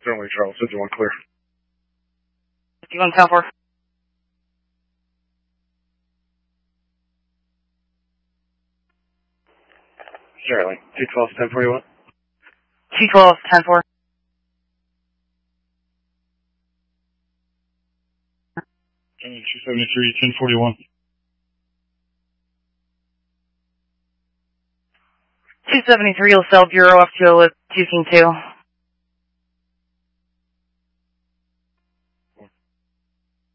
Certainly, Charles. 51 clear. 51 South 4. Certainly. 212, 1041. 212, 10-4. And 273, 1041. 273 will sell Bureau off to with 2 King 2.